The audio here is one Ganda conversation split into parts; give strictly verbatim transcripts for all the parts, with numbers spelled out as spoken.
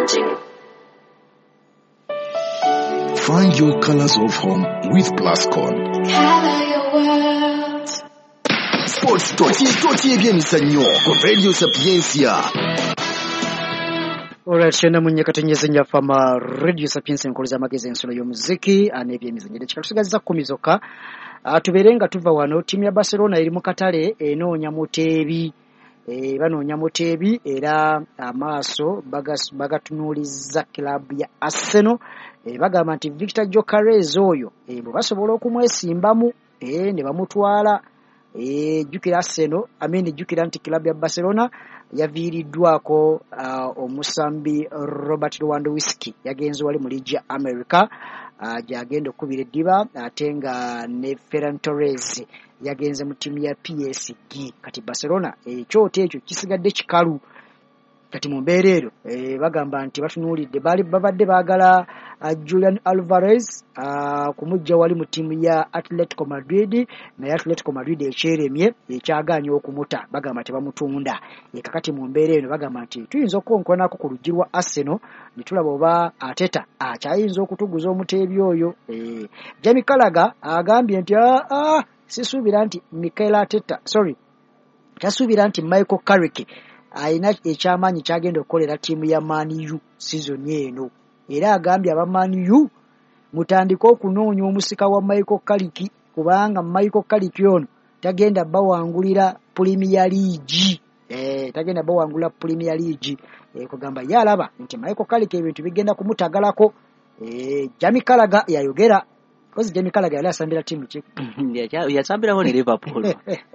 Find your colors of home with Plascon. Color your world. Sports Toti Toti ebyemizannyo ku Radio Sapientia. Alright, shena munye katenyeze nyafama Radio Sapientia nkoliza magezi ensolo y'omuziki ane ebyemizannyo ekikatusigaza kumizoka atuberenga tuva wano timu ya Barcelona eri mu katale enoonya Mutebi e banoonya Mutebi era amaaso bagatunuuliza club ya Arsenal e bagamba nti Victor Gyökeres oyo e bwe basobola okumwesimbamu e ne bamutwala e jukira Arsenal amene jukira nti club ya Barcelona yaviiriddwako uh, omusambi Robert Lewandowski yagenze wali mu Liga ya America uh, jagenda okubira eddiba ate nga ne Ferran Torres yagenze mu timu ya P S G kati Barcelona ekyoto ekyo kisigadde kikalu kati mu mbeerero e, bagamba nti batunuulidde bali babadde baagala uh, Julian Alvarez uh, kumujja wali mu timu ya Atletico Madrid naye Atletico Madrid ekyeremye ekyaganya okumuta bagamba tebamutunda e, kakati mu mbeerero bagamba nti tuyinza okonkonako ku luggi lwa Arsenal ne tulaba oba Ateta akyayinza okutuguza Omuteebi oyo e, Jamie Carragher agambye nti ah, ah sisuubira nti Mikel Arteta sorry tasuubira nti Michael Carrick aina ekyamaanyi kyagenda okukolera timu ya Man U season eno era agambye aba Man U mutandika okunoonya omusika wa Michael Carrick kubanga Michael Carrick ono tagenda bawangulira Premier League eh tagenda bawangulira Premier League eh kugamba yalaba nti Michael Carrick ebintu bigenda kumutagalako eh Jamie Carragher yayogera kozi Jamie Carragher yali asambira timu ki yasambira ho ne Liverpool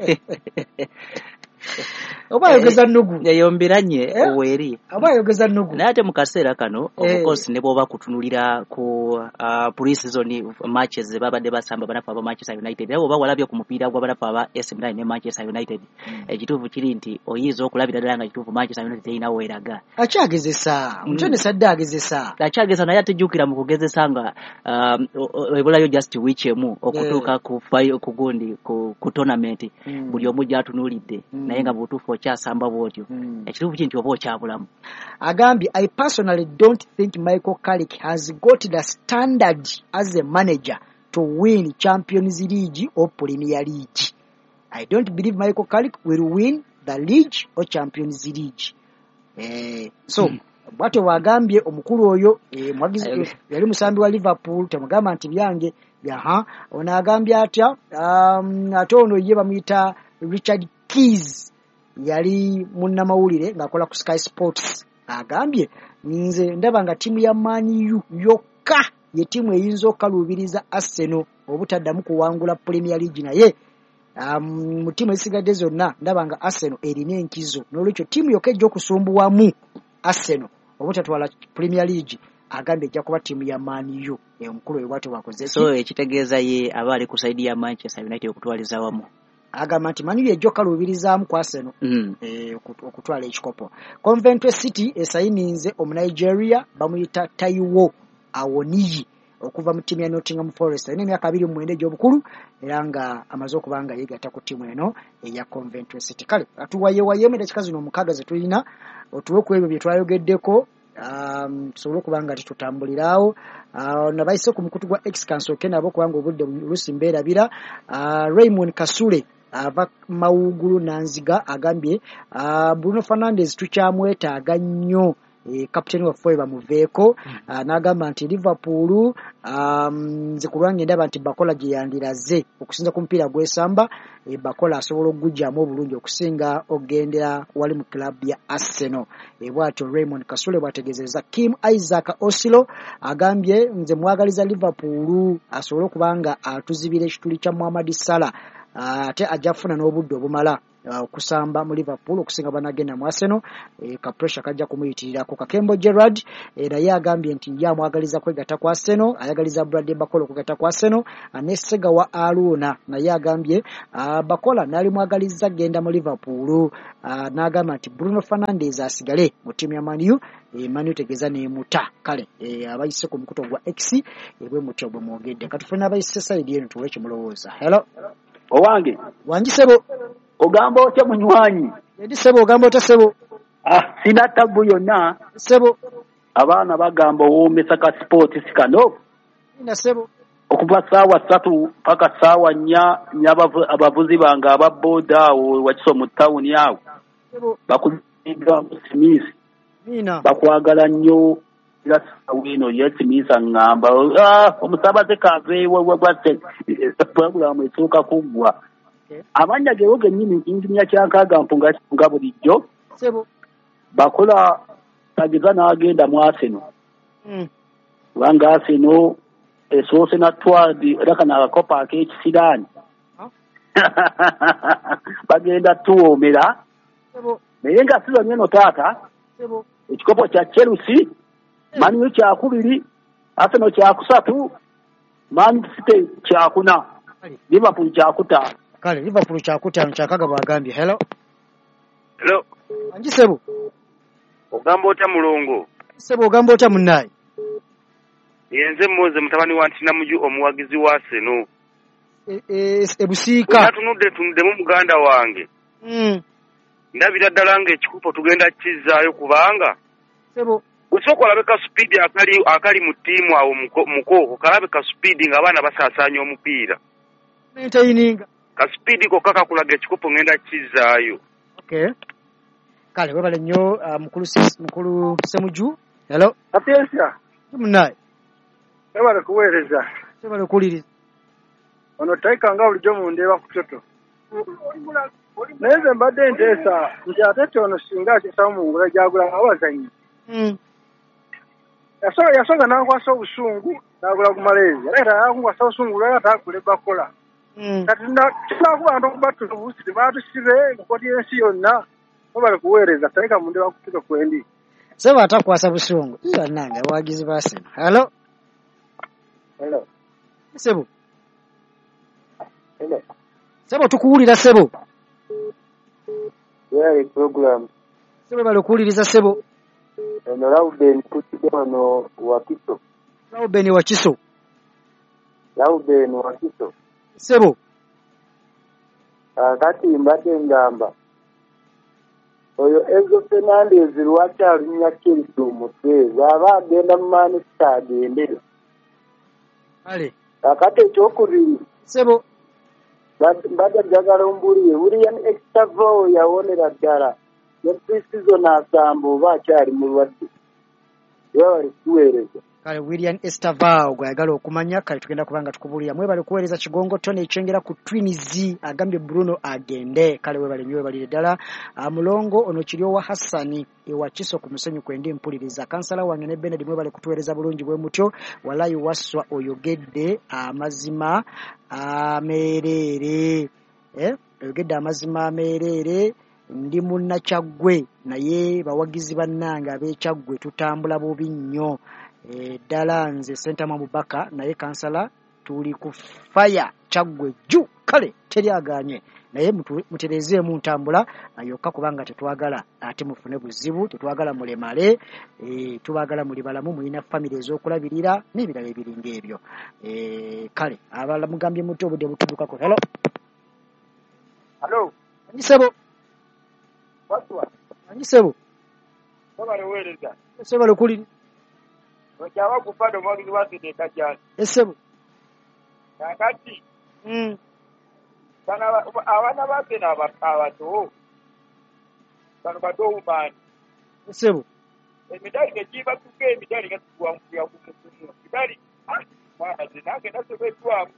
oba yogeza nugu yayombiranye eh? Oweri oba yogeza nugu nate mu kaseera kano eh. Of course ne boba kutunulira ku uh, pre-season matches babadde basamba banafa aba Manchester United abo bawalabye ku mupiira gwa banafa aba A C Milan ne Manchester United mm. Ekituufu kiri nti oyizo okulabira ddala nga ekituufu Manchester United ina weraga akyagezesa mutone mm. sadda agezesa akyageza naye atejjukira mu kugezesa nga um, ebulayo just wichemu okutuuka yeah. ku fayo ku gundi ku, ku tournament mm. buli omu jatunulidde mm. naye nga butuufu okyasamba bwotyo mm. Ekituufu kinti oba okyabulamu agambye I personally don't think Michael Carrick has got the standard as a manager to win Champions League or Premier League. I don't believe Michael Carrick will win the league or Champions League. Eh, so mm. Bwato wagambye omukulu oyo eh, mwagizi yali musambi wa Liverpool temugamba nti byange byaha ona agambye atya um, atono ye bamuyita Richard Keys yali munnamawulire ng'akola ku Sky Sports agambye nze ndaba nga timu ya Man U yokka ye timu eyinza okalubiriza Arsenal obutaddamu kuwangula Premier League naye um, mu timu ezisigadde zonna ndaba nga Arsenal erina enkizo n'olwekyo timu yokka ejja okusumbuwamu Arsenal obutatwala Premier League agambye ejja kuba timu ya Man U omukulu we bwatyo bakoze so ekitegeeza ye abaali ku side ya Manchester United okutwaliza wamu agamba nti Man U ejja okalubirizamu ku Arsenal mm. eh, okutwala ekikopo. Coventry City esayininze Omnigeria bamuyita Taiwo Awoniyi okuva mu timu ya Nottingham Forest ene emyaka abiri mu mwenda egy'obukulu era nga amaze okubanga yegatta ku timu eno eya Coventry City. Kale atuwaye waye mu dakika zino omukaaga ze tulina otuwe ku ebyo bye twayogeddeko um tusobole okubanga tutambulirawo uh, nabayise ku mukutu gwa ex-council kenabo kubanga obudde lusi mbeerabira uh, Raymond Kasule ava Mawugulu Nanziga agambye uh, Bruno Fernandes tukyamwetaaga nnyo e, kapiteni wa Foy bamuveeko mm. uh, n'agamba nti Liverpool um, nze kulwange ndaba nti Bakola gye yandiraze okusinza ku mupiira gw'esamba e, Bakola asobola okugujjamu obulungi okusinga ogendera wali mu club ya Arsenal e, bwatyo Raymond Kasule bwategeezeza. Kim Isaac Osilo agambye nze mwagaliza Liverpool asobole okubanga atuzibira ekituli kya Mohamed Salah ate uh, ajafuna n'obudde obumala okusamba uh, mu Liverpool okusinga banagenda mu Arsenal e, ka pressure kajja kumuyitirirako. Kakembo Gerard era yagambye nti yamwagaliza kwegatta kwa Arsenal ayagaliza Bradley Bakola okwegatta kwa Arsenal anesega wa Aruna naye agambye uh, Bakola nali mwagaliza genda mu Liverpool uh, n'agamba nti Bruno Fernandes asigale mu timu ya Man U e, Man U tegeza ne muta kale e, abayise ku mukuto gwa X ebwe mutyo bwe mwogedde katufuna abayise side yenu tuwe kimulowooza. Hello owange wangi sebo ogamba otya munywanyi edi sebo ogamba otya sebo ah sina tabu yonna sebo abaana bagamba owoomesa ka sports kano nasebo okuva saawa ssatu paka saawa nnya abavuzi bange aba booda awo Wakiso mu tawuni awo bakuliga Smith Nina bakwagala nnyo era saawa eno ye Smith aŋŋamba omusaabaze kaveewo webwase puroguramu esooka kuggwa amanya gewo gennyini injinia kyankaaga mpunga nga bulijjo sebo bakola tageza n'agenda mu Arsenal mm. kubanga Arsenal esoose natwadi era kana akakopa ak'ekisiraani huh? bagenda tuwoomera naye nga sizoni eno taata ekikopo kya Chelsea Man U kyakubiri Arsenal kyakusatu Man City kyakuna Liverpool kyakutaano kale Liverpool kyakutaano kyakaga bwagambye hello hello anji sebo ogamba otya mulongo sebo ogamba otya munnaye yenze Moze mutabani wa Ntinamuju omuwagizi wa Arsenal e, e, ebusiika natunudde tunudde mu muganda wange mm. ndabira ddala nga ekikupo tugenda kizaayo kubanga sebo usoko olabe ka speed akali akali mu tiimu awo muko kalabe ka speed nga abaana basaasanya omupiira maintaining ka speed ko kaka kulaga ekikupo ngenda kizaayo okay kale webale nnyo uh, mukulu mukulu Semuju hello apyesha munnaye ebale kuweereza sebale kuliriza ono taika nga bulijjo mundeeba ku kyoto naye nze mbadde nteesa nti ate ono singa akisawo mu ngula gyagula abazanyi mm. yasoga n'ankwasa obusungu n'agula ku Malaysia era yakunkwasa obusungu lwera taakule bakola kati kinakuba bantu okubatula obusiri baatusibe nkoti y'ensi yonna obale kuweereza taika mundeeba ku kyoto kwendi sebo atakwasa busungu iya nange abawagizi ba Arsenal hello hello sebo hello sebo tukuwulira sebo yali program sebo bale kuwuliriza sebo eno Lauben kutide wano Wakiso Lauben Wakiso Lauben Wakiso sebo kati mbadde ngamba oyo Enzo Fernandez lwaki alunya Chelsea omutwe bw'aba agenda mu Manchester agende ale kakati ekyokubiri sebo mbadde njagala ombulire William Extavo yawonera ddala ne pre-season asamba oba akyali mulwadde era bali kuweereza kale William Estavao gwayagala okumanya kale tugenda kubanga tukubulira mwebale kuweereza kigongo tone ekyengera ku Twins agambye Bruno agende kale webale nyowe balire ddala amulongo ono kiryo wa Hassani ewa Kiso ku musenyu kwendi mpuliriza kansala wange ne Benedi mwebale kutuweereza bulungi bwe mutyo walayi waswa oyogedde amazima amerere eh oyogedde amazima amerere ndi munna Kyaggwe naye bawagizi bannanga ab'Ekyaggwe tutambula bubi nnyo e, ddala nze Senta Mabubaka naye kansala tuli ku fire Kyaggwe ju kale teryaganye naye muterezeemu ntambula ayokka kubanga tetwagala ate mufune buzibu tetwagala mulemale e, tubagala muli balamu mulina family ez'okulabirira n'ebirala ebiringa ebyo e, kale abala mugambye muto obudde butudukako hello hello Sebo Waswa Sebo baba rewereza Sebo lekuli wajawa kupanda mwagi wake de kajani Sebo nakati mm bana abana bake na abato bana bato umani Sebo emidali kejiba tuke emidali katugwa mkuya kumukumu emidali mwana zinake nasebetwa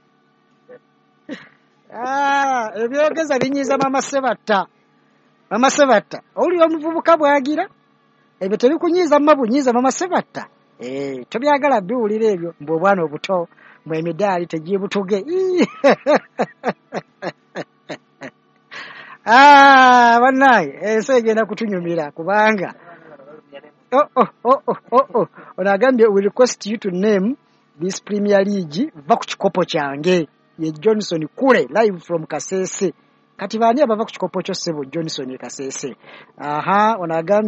ah ebyogeza binyiza mama Sebatta mama Sebatta oli omuvubuka bwagira ebyo tebikunyiza mabunyiza mama Sebatta eh tobyagala biwulira ebyo mbo bwana obuto mu emidali tejibutuge ah banaye enso egenda kutunyumira kubanga oh oh oh oh oh, oh. Onagambye we request you to name this Premier League va ku kikopo kyange ye Johnson Kule live from Kasese kati bani abava ku kikopo kyo Sebo Johnson Kasese aha onagambye